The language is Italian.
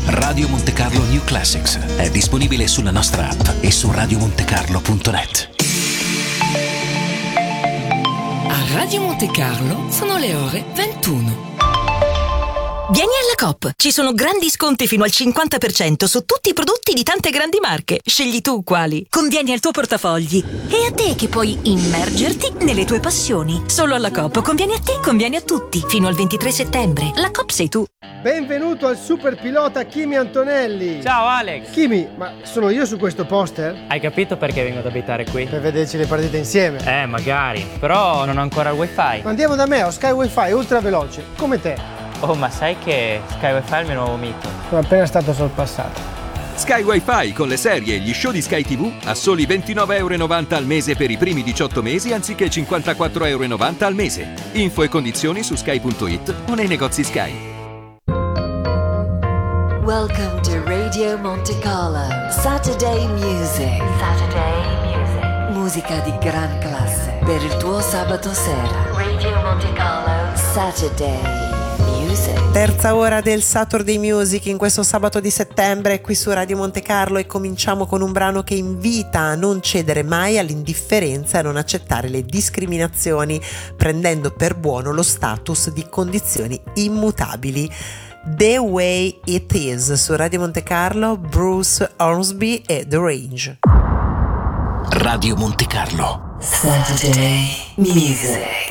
Radio Monte Carlo New Classics è disponibile sulla nostra app e su radiomontecarlo.net. A Radio Monte Carlo sono le ore 21. Vieni alla Coop, ci sono grandi sconti fino al 50% su tutti i prodotti di tante grandi marche. Scegli tu quali. Convieni al tuo portafogli. E a te che puoi immergerti nelle tue passioni. Solo alla Coop conviene a te, conviene a tutti. Fino al 23 settembre. La Coop sei tu. Benvenuto al super pilota Kimi Antonelli. Ciao Alex. Kimi, ma sono io su questo poster? Hai capito perché vengo ad abitare qui? Per vederci le partite insieme. Magari. Però non ho ancora il wifi. Andiamo da me, ho Sky Wi-Fi ultra veloce, come te. Oh, ma sai che Sky Wi-Fi è il mio nuovo mito? Sono appena stato sorpassato. Sky Wi-Fi con le serie e gli show di Sky TV a soli €29,90 al mese per i primi 18 mesi anziché €54,90 al mese. Info e condizioni su sky.it o nei negozi Sky. Welcome to Radio Monte Carlo Saturday Music. Musica di gran classe per il tuo sabato sera. Radio Monte Carlo Saturday Music. Terza ora del Saturday Music in questo sabato di settembre qui su Radio Monte Carlo, e cominciamo con un brano che invita a non cedere mai all'indifferenza e a non accettare le discriminazioni, prendendo per buono lo status di condizioni immutabili. The Way It Is su Radio Monte Carlo, Bruce Hornsby e The Range. Radio Monte Carlo Saturday Music.